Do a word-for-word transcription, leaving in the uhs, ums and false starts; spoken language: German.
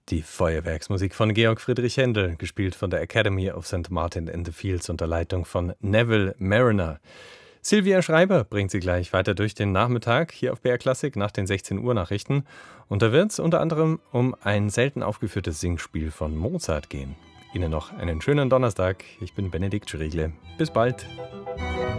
Die Feuerwerksmusik von Georg Friedrich Händel, gespielt von der Academy of Saint Martin in the Fields unter Leitung von Neville Mariner. Sylvia Schreiber bringt sie gleich weiter durch den Nachmittag hier auf B R Klassik nach den sechzehn Uhr Nachrichten. Und da wird es unter anderem um ein selten aufgeführtes Singspiel von Mozart gehen. Ihnen noch einen schönen Donnerstag. Ich bin Benedikt Schregle. Bis bald.